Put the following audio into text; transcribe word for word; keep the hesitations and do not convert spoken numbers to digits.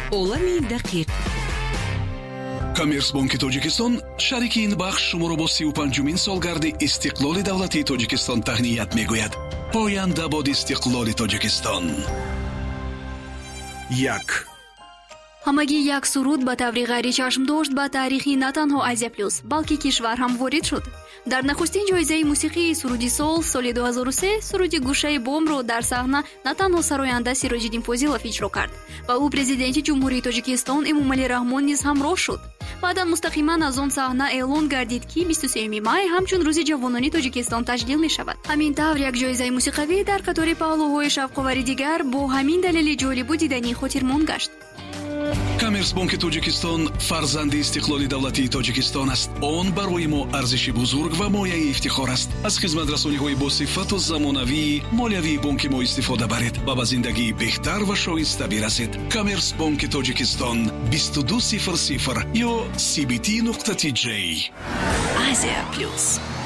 عالم دقیق. کامرس بانک تاجیکستان شریک این بخش شما را با سی و پنجمین سالگرد استقلال دولتی تاجیکستان تهنیت میگوید. پاینده باد استقلال تاجیکستان. یک ҳамагӣ як суруд ба таври ғайри чашмдошт ба таърихи на танҳо азия плюс балки кишвар ҳам ворид шуд. дар нахустин ҷоизаи мусиқии суруди сол соли ду ҳазору се суруди гӯшаи бомро дар саҳна на танҳо сароянда Сироҷиддин Фозилов иҷро кард ва ӯ президенти ҷумҳурии Тоҷикистон Эмомалӣ Раҳмон низ ҳамроҳ шуд. баъдан мустақиман аз он саҳна эълон гардид ки бисту сеюми май ҳамчун рӯзи ҷавонони Тоҷикистон таҷлил мешавад. ҳамин тавр як ҷоизаи мусиқавӣ дар қатори паҳлӯҳои шавқовари дигар бо ҳамин далели ҷолибу диданӣ хотирмон гашт. کامرس بانک تاجیکستان فرزند استقلال دولتی تاجیکستان است. آن برای ما ارزش بزرگ و مایه افتخار است. از خدمت رسانی های با صفت و زمانوی مالیوی بانک ما استفاده برید و به زندگی بهتر و شایسته برسید. کامرس بانک تاجیکستان بیست و دو صفر صفر یا سی بی تی نقطه تی جی. آسیا پلوس.